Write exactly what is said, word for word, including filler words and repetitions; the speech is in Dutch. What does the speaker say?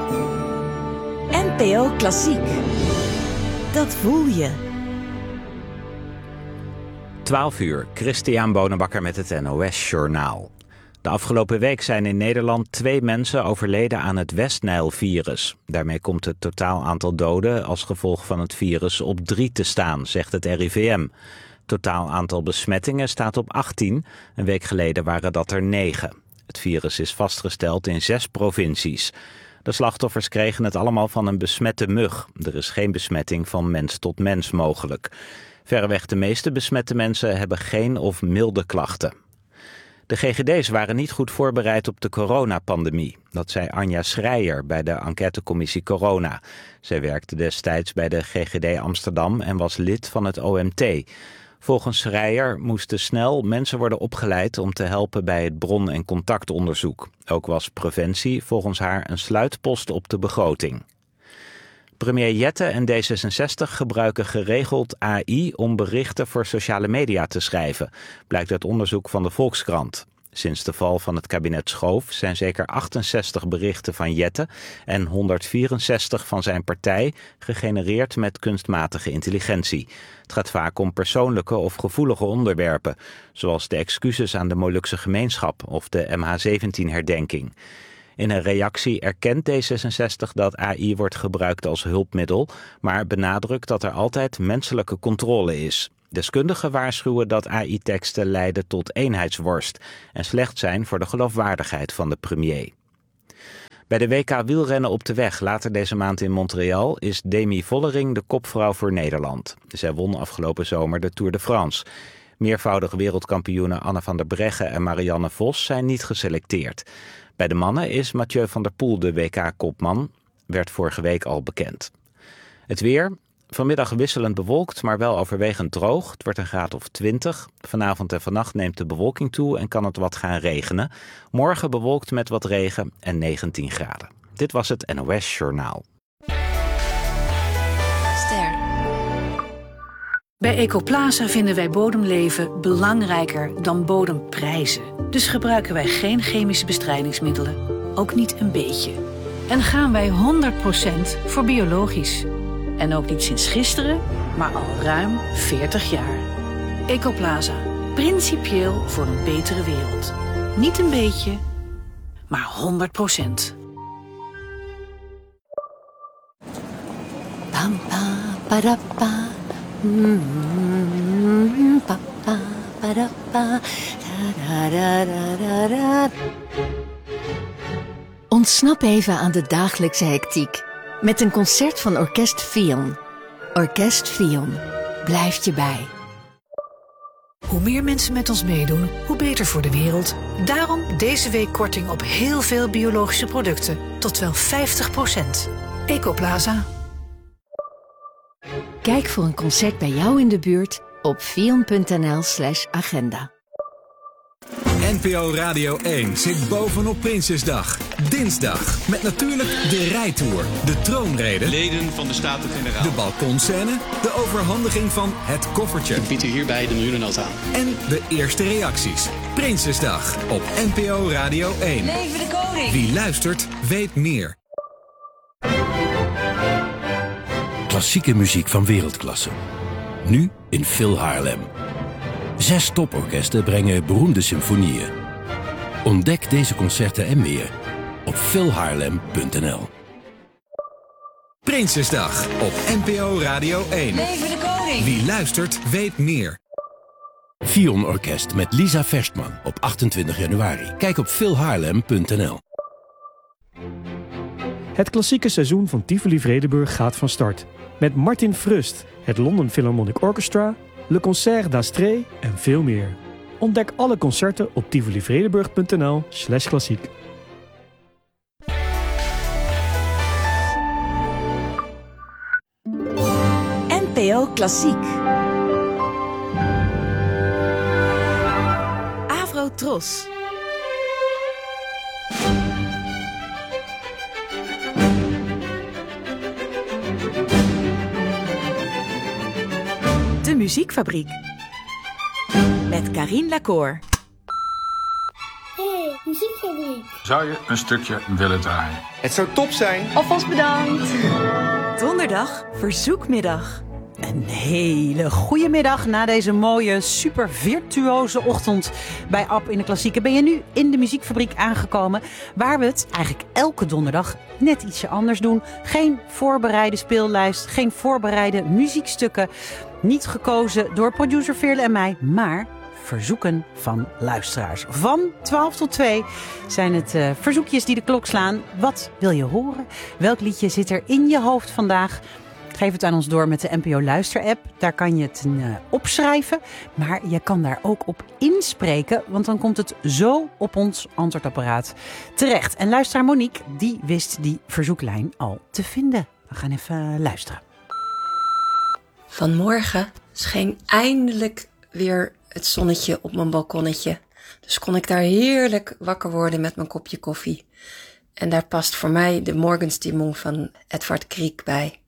N P O Klassiek. Dat voel je. twaalf uur, Christian Bonenbakker met het N O S-journaal. De afgelopen week zijn in Nederland twee mensen overleden aan het West-Nijl-virus. Daarmee komt het totaal aantal doden als gevolg van het virus op drie te staan, zegt het R I V M. Totaal aantal besmettingen staat op achttien. Een week geleden waren dat er negen. Het virus is vastgesteld in zes provincies. De slachtoffers kregen het allemaal van een besmette mug. Er is geen besmetting van mens tot mens mogelijk. Verreweg de meeste besmette mensen hebben geen of milde klachten. De G G D's waren niet goed voorbereid op de coronapandemie. Dat zei Anja Schreier bij de enquêtecommissie Corona. Zij werkte destijds bij de G G D Amsterdam en was lid van het O M T. Volgens Schreier moesten snel mensen worden opgeleid om te helpen bij het bron- en contactonderzoek. Ook was preventie volgens haar een sluitpost op de begroting. Premier Jette en D zesenzestig gebruiken geregeld A I om berichten voor sociale media te schrijven, blijkt uit onderzoek van de Volkskrant. Sinds de val van het kabinet Schoof zijn zeker achtenzestig berichten van Jette en honderdvierenzestig van zijn partij gegenereerd met kunstmatige intelligentie. Het gaat vaak om persoonlijke of gevoelige onderwerpen, zoals de excuses aan de Molukse gemeenschap of de M H zeventien herdenking. In een reactie erkent D zesenzestig dat A I wordt gebruikt als hulpmiddel, maar benadrukt dat er altijd menselijke controle is. Deskundigen waarschuwen dat A I-teksten leiden tot eenheidsworst en slecht zijn voor de geloofwaardigheid van de premier. Bij de W K wielrennen op de weg later deze maand in Montreal is Demi Vollering de kopvrouw voor Nederland. Zij won afgelopen zomer de Tour de France. Meervoudige wereldkampioenen Anne van der Breggen en Marianne Vos zijn niet geselecteerd. Bij de mannen is Mathieu van der Poel de W K-kopman, werd vorige week al bekend. Het weer, vanmiddag wisselend bewolkt, maar wel overwegend droog. Het wordt een graad of twintig. Vanavond en vannacht neemt de bewolking toe en kan het wat gaan regenen. Morgen bewolkt met wat regen en negentien graden. Dit was het N O S-journaal. Ster. Bij Ecoplaza vinden wij bodemleven belangrijker dan bodemprijzen. Dus gebruiken wij geen chemische bestrijdingsmiddelen, ook niet een beetje. En gaan wij honderd procent voor biologisch. En ook niet sinds gisteren, maar al ruim veertig jaar. Ecoplaza, principieel voor een betere wereld. Niet een beetje, maar honderd procent. Pam, pa, para, pa. Mm, pa, pa, para, pa. Da, da, da, da, da. Ontsnap even aan de dagelijkse hectiek met een concert van Orkest Fion. Orkest Fion blijft je bij. Hoe meer mensen met ons meedoen, hoe beter voor de wereld. Daarom deze week korting op heel veel biologische producten. Tot wel vijftig procent. Ecoplaza. Kijk voor een concert bij jou in de buurt op fion.nl slash agenda. N P O Radio één zit bovenop Prinsjesdag. Dinsdag met natuurlijk de rijtour, de troonrede, leden van de Staten-Generaal, de balkonscène, de overhandiging van het koffertje. Ik bied u hierbij de miljoenennota aan. En de eerste reacties. Prinsjesdag op N P O Radio één. Leven de koning! Wie luistert, weet meer. Klassieke muziek van wereldklasse. Nu in Phil Haarlem. Zes toporkesten brengen beroemde symfonieën. Ontdek deze concerten en meer op phil haarlem punt n l. Prinsjesdag op N P O Radio één. Leven de koning! Wie luistert, weet meer. Fion Orkest met Lisa Verstman op achtentwintig januari. Kijk op phil haarlem punt n l. Het klassieke seizoen van Tivoli Vredenburg gaat van start. Met Martin Frust, het London Philharmonic Orchestra, Le Concert d'Astrée en veel meer. Ontdek alle concerten op tivolivredenburg.nl slash klassiek. N P O Klassiek. Avro Tros. De Muziekfabriek. Met Carine Lacour. Hey, muziek. Muziekfabriek. Zou je een stukje willen draaien? Het zou top zijn. Alvast bedankt. Donderdag, verzoekmiddag. Een hele goede middag na deze mooie, super virtuoze ochtend bij Ab in de Klassieken. Ben je nu in de Muziekfabriek aangekomen, waar we het eigenlijk elke donderdag net ietsje anders doen. Geen voorbereide speellijst, geen voorbereide muziekstukken. Niet gekozen door producer Veerle en mij, maar verzoeken van luisteraars. Van twaalf tot twee zijn het uh, verzoekjes die de klok slaan. Wat wil je horen? Welk liedje zit er in je hoofd vandaag? Geef het aan ons door met de N P O Luister-app. Daar kan je het uh, opschrijven. Maar je kan daar ook op inspreken. Want dan komt het zo op ons antwoordapparaat terecht. En luisteraar Monique, die wist die verzoeklijn al te vinden. We gaan even luisteren. Vanmorgen scheen eindelijk weer het zonnetje op mijn balkonnetje. Dus kon ik daar heerlijk wakker worden met mijn kopje koffie. En daar past voor mij de morgenstimmung van Edvard Grieg bij.